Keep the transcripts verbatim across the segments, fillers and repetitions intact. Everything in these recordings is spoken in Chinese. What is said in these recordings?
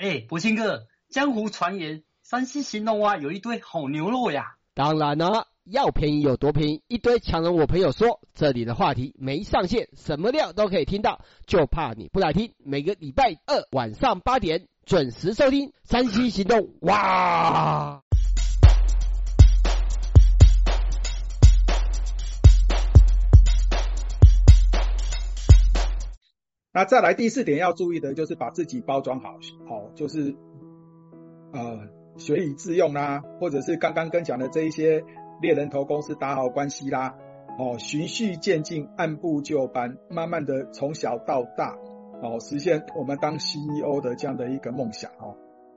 哎，博兴哥，江湖传言山西兴隆啊有一堆好牛肉呀。 当然了，要便宜有多便宜，一堆强人我朋友说，这里的话题没上限，什么料都可以听到，就怕你不来听。每个礼拜二晚上八点准时收听山西行动。哇！ 那再来第四点要注意的就是把自己包装好，好就是呃学以致用啦，或者是刚刚跟讲的这一些猎人头公司打好关系啦，哦循序渐进，按部就班，慢慢的从小到大，哦实现我们当 C E O 的这样的一个梦想哦。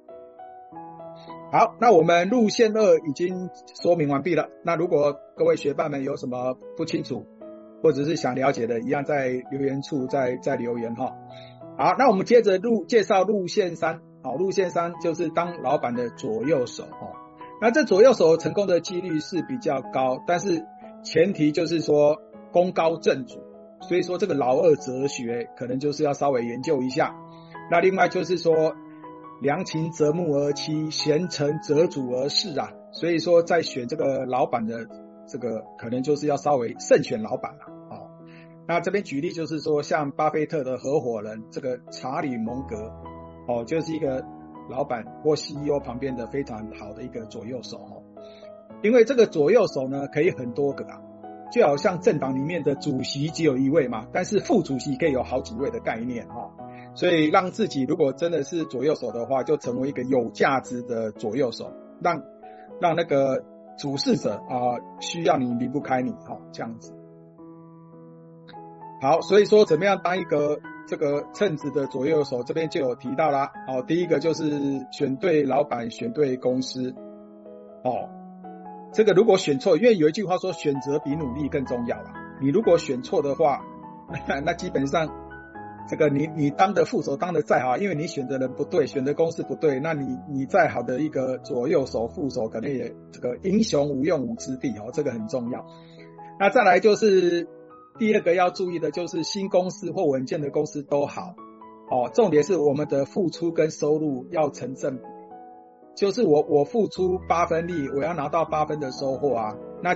好，那我们路线二已经说明完毕了。那如果各位学伴们有什么不清楚，或者是想了解的，一样在留言处再再留言哈。好，那我们接着路介绍路线三。好，路线三就是当老板的左右手哦。那这左右手成功的几率是比较高，但是前提就是说功高震主，所以说这个老二哲学可能就是要稍微研究一下。那另外就是说良禽择木而栖，贤臣择主而事啊，所以说在选这个老板的这个可能就是要稍微慎选老板了哦。那这边举例就是说像巴菲特的合伙人这个查理蒙格哦，就是一个老板或 C E O 旁边的非常好的一个左右手哦。因为这个左右手呢可以很多个啊，就好像政党里面的主席只有一位嘛，但是副主席可以有好几位的概念哦。所以让自己如果真的是左右手的话，就成为一个有价值的左右手，让让那个主事者啊、呃、需要你离不开你哈、哦，这样子。好，所以说怎么样当一个这个称职的左右手，这边就有提到啦。哦，第一个就是选对老板，选对公司。哦，这个如果选错，因为有一句话说选择比努力更重要啦。你如果选错的话，那基本上这个你你当的副手当的再好，因为你选的人不对，选的公司不对，那你你再好的一个左右手副手可能也这个英雄无用武之地哦，这个很重要。那再来就是第二个要注意的就是新公司或稳健的公司都好哦，重点是我们的付出跟收入要成正比，就是我我付出八分力，我要拿到八分的收获啊，那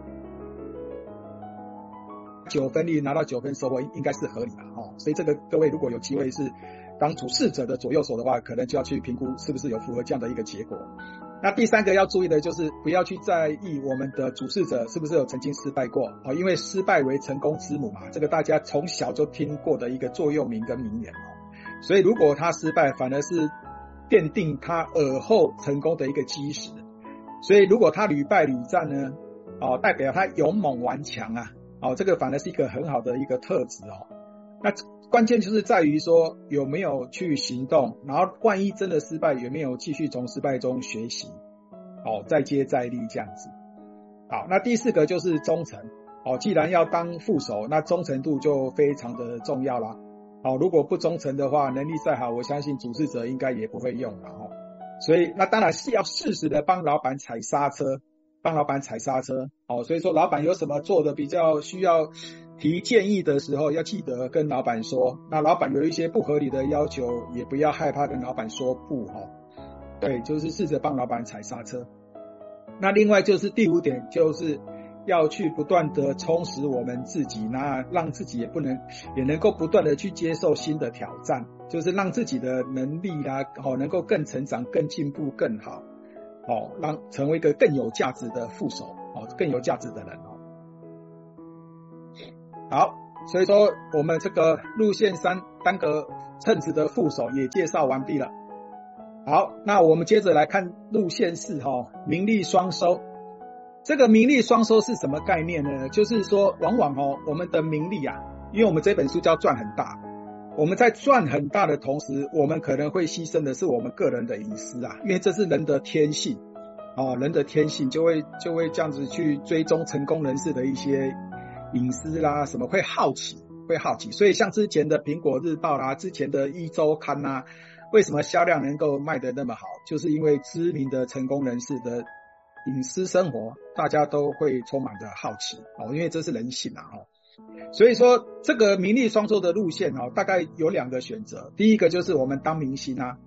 九分力拿到九分收获应该是合理的哦。所以这个各位如果有机会是当主事者的左右手的话，可能就要去评估是不是有符合这样的一个结果。那第三个要注意的就是不要去在意我们的主事者是不是有曾经失败过哦，因为失败为成功之母嘛，这个大家从小就听过的一个座右铭跟名言哦。所以如果他失败，反而是奠定他尔后成功的一个基石。所以如果他屡败屡战呢，哦，代表他勇猛顽强啊，哦，这个反而是一个很好的一个特质哦。那关键就是在于说有没有去行动，然后万一真的失败，有没有继续从失败中学习，哦，再接再厉这样子。好，那第四个就是忠诚哦，既然要当副手，那忠诚度就非常的重要啦。哦，如果不忠诚的话，能力再好，我相信主事者应该也不会用了哦。所以那当然是要适时的帮老板踩刹车，帮老板踩刹车哦。所以说老板有什么做的比较需要提建议的时候，要记得跟老板说。那老板有一些不合理的要求，也不要害怕跟老板说不哦。对，就是试着帮老板踩刹车。那另外就是第五点，就是要去不断的充实我们自己，那让自己也不能也能够不断的去接受新的挑战，就是让自己的能力啦、哦、能够更成长、更进步、更好哦，让成为一个更有价值的副手哦，更有价值的人哦。好，所以说我们这个路线三单个称职的副手也介绍完毕了。好，那我们接着来看路线四哈、哦，名利双收。这个名利双收是什么概念呢？就是说往往哦，我们的名利啊，因为我们这本书叫赚很大，我们在赚很大的同时，我们可能会牺牲的是我们个人的隐私啊，因为这是人的天性哦，人的天性就会就会这样子去追踪成功人士的一些隐私啦，什么会好奇，会好奇。所以像之前的苹果日报啦，之前的一周刊啦，为什么销量能够卖得那么好？就是因为知名的成功人士的隐私生活，大家都会充满着好奇哦，因为这是人性啊哦。所以说这个名利双收的路线哦，大概有两个选择。第一个就是我们当明星啊，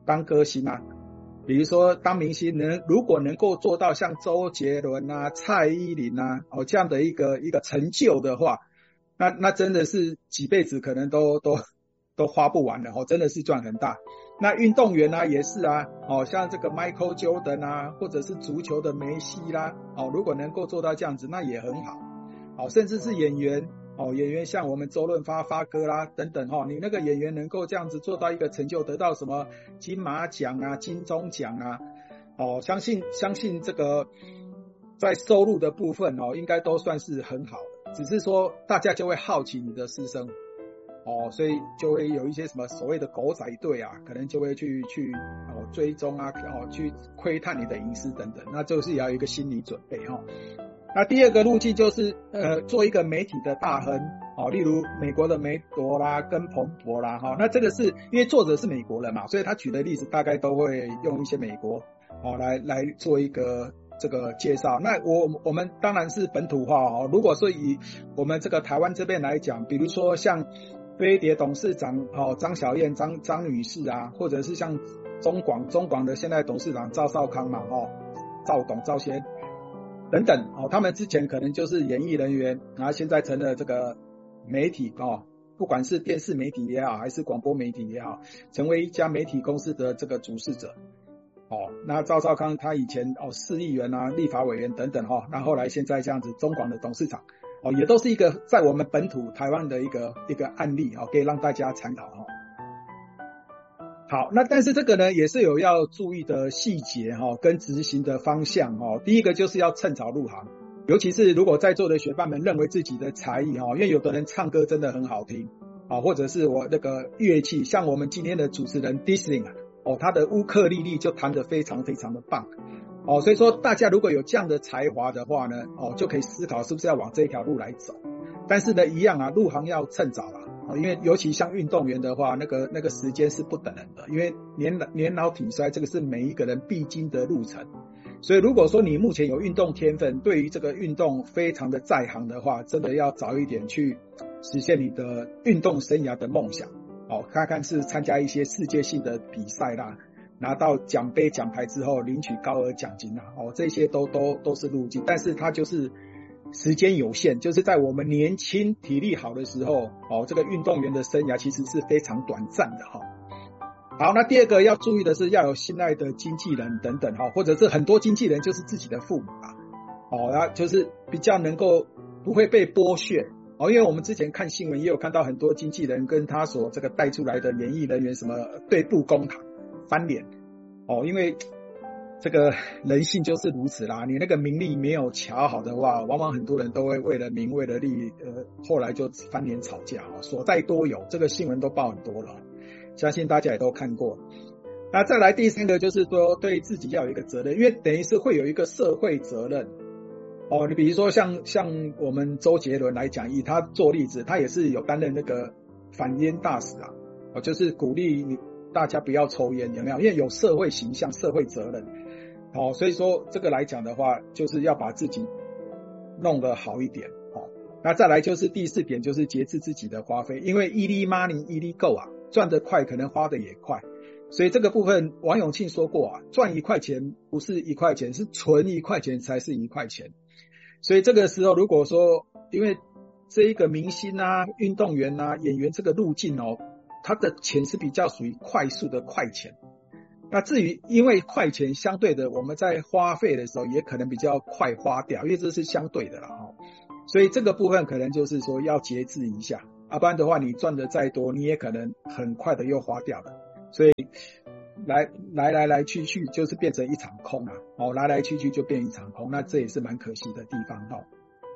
当歌星啊，比如说当明星能如果能够做到像周杰伦啊、蔡依林啊哦这样的一个一个成就的话，那那真的是几辈子可能都都都花不完了哦，真的是赚很大。那运动员啊也是啊，哦像这个 Michael Jordan 啊，或者是足球的梅西啦，哦如果能够做到这样子，那也很好。哦，甚至是演员。哦，演员像我们周润发发哥啦等等哈、哦，你那个演员能够这样子做到一个成就，得到什么金马奖啊、金钟奖啊，哦，相信相信这个在收入的部分哦，应该都算是很好的，只是说大家就会好奇你的私生哦，所以就会有一些什么所谓的狗仔队啊，可能就会去去哦追踪啊，哦去窥探你的隐私等等，那就是也要有一个心理准备哈、哦。那第二个路径就是呃做一个媒体的大亨哦，例如美国的梅朵啦跟彭博啦哈、哦，那这个是因为作者是美国人嘛，所以他举的例子大概都会用一些美国哦来来做一个这个介绍。那我我们当然是本土化哦，如果说以我们这个台湾这边来讲，比如说像飞碟董事长哦张小燕张张女士啊，或者是像中广中广的现在董事长赵少康嘛哦，赵董赵先等等哦，他们之前可能就是演艺人员，然后现在成了这个媒体哦，不管是电视媒体也好，还是广播媒体也好，成为一家媒体公司的这个主事者哦。那赵少康他以前哦市议员啊、立法委员等等哈、哦，那后来现在这样子中广的董事长哦，也都是一个在我们本土台湾的一个一个案例哦，可以让大家参考哦。好，那但是这个呢也是有要注意的细节哈、哦，跟执行的方向哦。第一个就是要趁早入行，尤其是如果在座的学伴们认为自己的才艺哈、哦，因为有的人唱歌真的很好听啊、哦，或者是我那个乐器，像我们今天的主持人 Disney 啊，哦，他的乌克丽丽就弹得非常非常的棒哦，所以说大家如果有这样的才华的话呢，哦，就可以思考是不是要往这一条路来走。但是呢，一样啊，入行要趁早啦。因为尤其像运动员的话，那个那个时间是不等人的，因为年年老体衰这个是每一个人必经的路程。所以如果说你目前有运动天分，对于这个运动非常的在行的话，真的要早一点去实现你的运动生涯的梦想。哦，看看是参加一些世界性的比赛啦，拿到奖杯奖牌之后领取高额奖金啦，哦，这些都都都是路径，但是它就是时间有限，就是在我们年轻体力好的时候哦，这个运动员的生涯其实是非常短暂的哈、哦。好，那第二个要注意的是要有信赖的经纪人等等哈、哦，或者是很多经纪人就是自己的父母啊，哦，然后就是比较能够不会被剥削哦，因为我们之前看新闻也有看到很多经纪人跟他所这个带出来的演艺人员什么对簿公堂翻脸哦，因为这个人性就是如此啦，你那个名利没有瞧好的话，往往很多人都会为了名为了利，呃，后来就翻脸吵架哦，所在多有，这个新闻都报很多了，相信大家也都看过。那再来第三个就是说对自己要有一个责任，因为等于是会有一个社会责任哦。你比如说像像我们周杰伦来讲，以他做例子，他也是有担任那个反烟大使啊，哦，就是鼓励你大家不要抽烟，有没有？因为有社会形象、社会责任。好、哦，所以说这个来讲的话，就是要把自己弄得好一点。好、哦，那再来就是第四点，就是节制自己的花费，因为 easy money easy go 啊，赚得快可能花得也快，所以这个部分王永庆说过啊，赚一块钱不是一块钱，是存一块钱才是一块钱。所以这个时候如果说因为这一个明星啊、运动员啊、演员这个路径哦，他的钱是比较属于快速的快钱。那至于因为快钱相对的我们在花费的时候也可能比较快花掉，因为这是相对的啦、哦、所以这个部分可能就是说要节制一下，要不然的话你赚的再多你也可能很快的又花掉了，所以来来来来去去就是变成一场空啊，哦，来来去去就变一场空，那这也是蛮可惜的地方哦。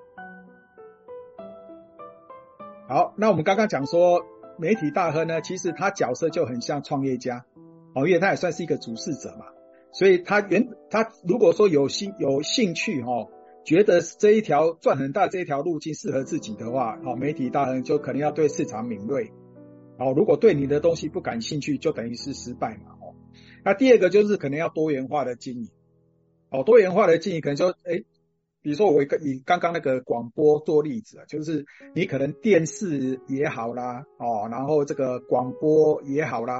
好，那我们刚刚讲说媒体大亨呢，其实他角色就很像创业家哦，因为他也算是一个主事者嘛，所以他原他如果说有兴有兴趣哦，觉得这一条赚很大这一条路径适合自己的话，哦，媒体大亨就可能要对市场敏锐哦，如果对你的东西不感兴趣，就等于是失败嘛哦。那第二个就是可能要多元化的经营哦，多元化的经营可能说，诶，比如说我以刚刚那个广播做例子啊，就是你可能电视也好啦，哦，然后这个广播也好啦。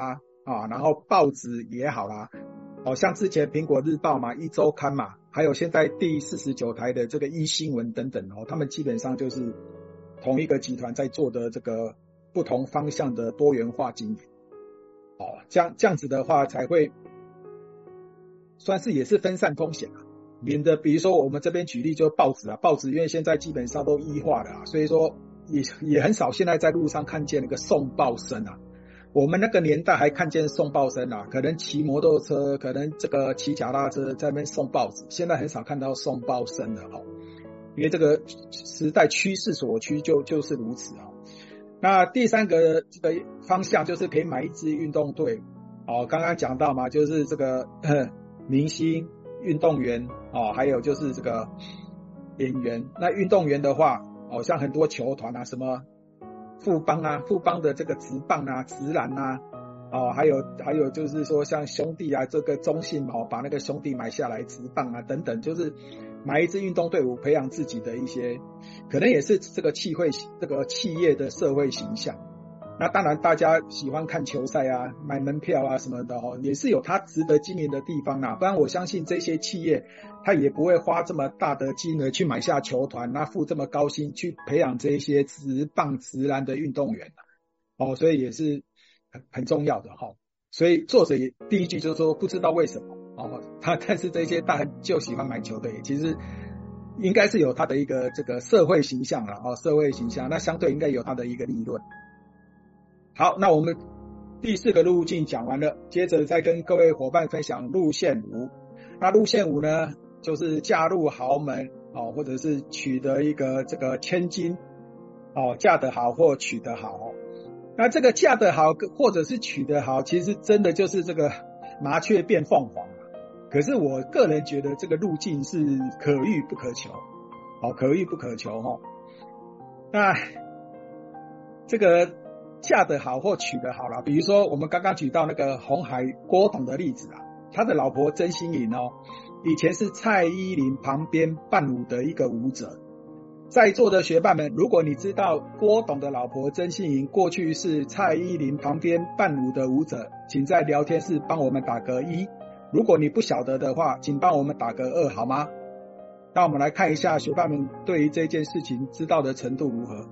啊，然后报纸也好啦，哦，像之前苹果日报嘛，一周刊嘛，还有现在第四十九台的这个一新闻等等哦，他们基本上就是同一个集团在做的这个不同方向的多元化经营。哦，这样这样子的话才会算是也是分散风险啊，免得比如说我们这边举例就报纸啊，报纸因为现在基本上都异化了啊，所以说也也很少现在在路上看见那个送报生啊。我们那个年代还看见送报生啊，可能骑摩托车，可能这个骑脚踏车在那边送报纸，现在很少看到送报生的哦，因为这个时代趋势所趋就就是如此啊。那第三个这个方向就是可以买一支运动队哦，刚刚讲到嘛，就是这个明星运动员哦，还有就是这个演员。那运动员的话哦，像很多球团啊，什么富邦啊，富邦的这个职棒啊，职篮啊，哦，还有还有就是说像兄弟啊，这个中信哦，把那个兄弟买下来，职棒啊等等，就是买一支运动队伍，培养自己的一些，可能也是这个企会这个企业的社会形象。那当然大家喜欢看球赛啊，买门票啊什么的哦，也是有它值得经营的地方啊，不然我相信这些企业他也不会花这么大的金额去买下球团，那付这么高薪去培养这些职棒职篮的运动员哦，所以也是很很重要的哈、哦。所以作者也第一句就是说不知道为什么哦，他但是这些大人就喜欢买球队，其实应该是有他的一个这个社会形象了哦，社会形象，那相对应该有他的一个利润。好，那我们第四个路径讲完了，接着再跟各位伙伴分享路线五。那路线五呢，就是嫁入豪门哦，或者是取得一个这个千金哦，嫁得好或娶得好哦。那这个嫁得好或者是娶得好，其实真的就是这个麻雀变凤凰了。可是我个人觉得这个路径是可遇不可求，哦，可遇不可求哦。那这个嫁得好或娶得好啦，比如说我们刚刚举到那个鸿海郭董的例子啊，他的老婆曾心颖哦，以前是蔡依林旁边伴舞的一个舞者。在座的学伴们，如果你知道郭董的老婆曾心颖过去是蔡依林旁边伴舞的舞者，请在聊天室帮我们打个一。如果你不晓得的话，请帮我们打个二好吗？那我们来看一下学伴们对于这件事情知道的程度如何。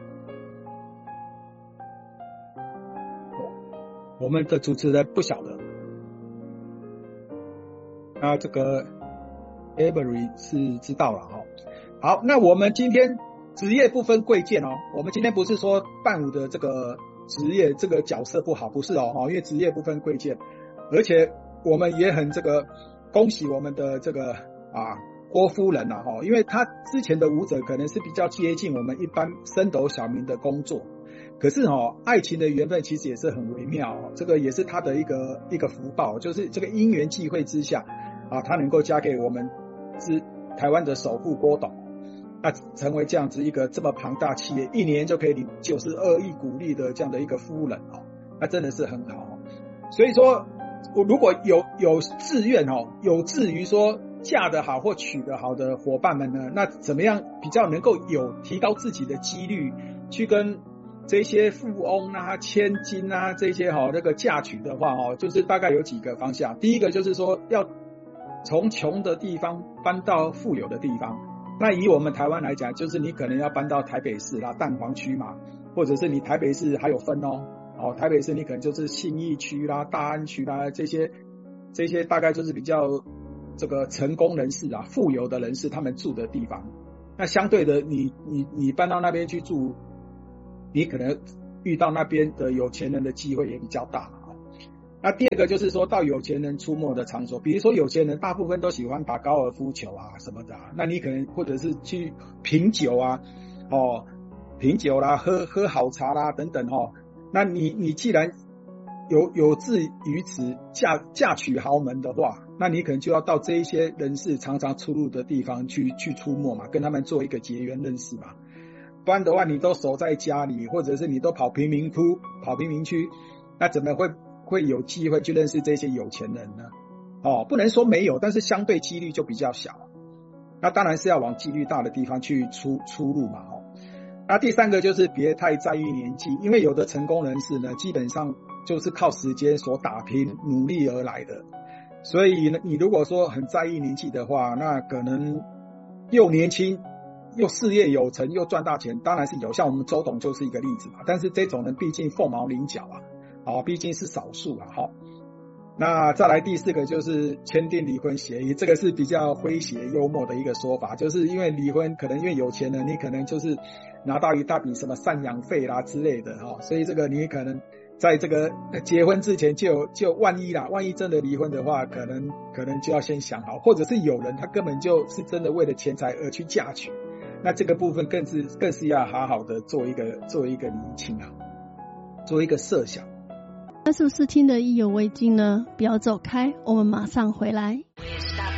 我们的主持人不晓得，那这个 Avery 是知道了哈、哦。好，那我们今天职业不分贵贱哦，我们今天不是说伴舞的这个职业这个角色不好，不是哦，因为职业不分贵贱，而且我们也很这个恭喜我们的这个啊郭夫人啊哈，因为她之前的舞者可能是比较接近我们一般升斗小民的工作。可是哦，爱情的缘分其实也是很微妙哦，这个也是他的一个一个福报，就是这个因缘际会之下啊，他能够嫁给我们是台湾的首富郭董，那成为这样子一个这么庞大企业，一年就可以领九十二亿股利的这样的一个夫人哦，那真的是很好哦。所以说，我如果有有志愿哦，有志于说嫁得好或娶得好的伙伴们呢，那怎么样比较能够有提高自己的几率去跟这些富翁啊、千金啊这些哈、哦、那个嫁娶的话哦，就是大概有几个方向。第一个就是说要从穷的地方搬到富有的地方。那以我们台湾来讲，就是你可能要搬到台北市啦、蛋黄区嘛，或者是你台北市还有分哦，哦台北市你可能就是信义区啦、大安区啦这些这些大概就是比较这个成功人士啊、富有的人士他们住的地方。那相对的，你你你搬到那边去住，你可能遇到那边的有钱人的机会也比较大。那第二个就是说到有钱人出没的场所，比如说有钱人大部分都喜欢打高尔夫球啊什么的、啊，那你可能或者是去品酒啊，哦，品酒啦，喝喝好茶啦等等哦。那你你既然有有志于此嫁嫁娶豪门的话，那你可能就要到这一些人士常常出入的地方去去出没嘛，跟他们做一个结缘认识嘛。不然的话，你都守在家里，或者是你都跑贫民窟、跑贫民区，那怎么会会有机会去认识这些有钱人呢？哦，不能说没有，但是相对几率就比较小。那当然是要往几率大的地方去出出入嘛。哦，那第三个就是别太在意年纪，因为有的成功人士呢，基本上就是靠时间所打拼努力而来的。所以呢，你如果说很在意名气的话，那可能又年轻又事业有成又赚大钱，当然是有，像我们周董就是一个例子嘛。但是这种人毕竟凤毛麟角啊，啊，毕竟是少数啊，哈。那再来第四个就是签订离婚协议，这个是比较诙谐幽默的一个说法，就是因为离婚可能因为有钱人，你可能就是拿到一大笔什么赡养费啦之类的哈，所以这个你可能在这个结婚之前就就万一啦，万一真的离婚的话，可能可能就要先想好，或者是有人他根本就是真的为了钱财而去嫁娶，那这个部分更是更是要好好的做一个做一个厘清啊，做一个设想。 那是不是听得意犹未尽呢？不要走开，我们马上回来。